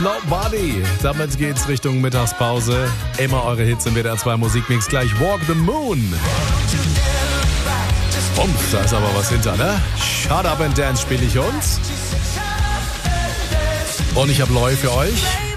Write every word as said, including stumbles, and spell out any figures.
Nobody. Damit geht's Richtung Mittagspause. Immer eure Hits im W D R zwei Musikmix. Gleich Walk the Moon. Und da ist aber was hinter, ne? Shut Up and Dance spiele ich uns. Und ich habe Loi für euch.